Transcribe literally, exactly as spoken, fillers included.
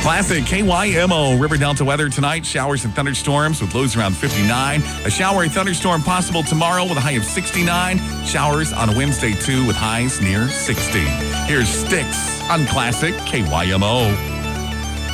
Classic K Y M O River Delta weather tonight. Showers and thunderstorms with lows around fifty-nine. A shower and thunderstorm possible tomorrow with a high of sixty-nine. Showers on Wednesday, too, with highs near sixty. Here's Styx on Classic K Y M O.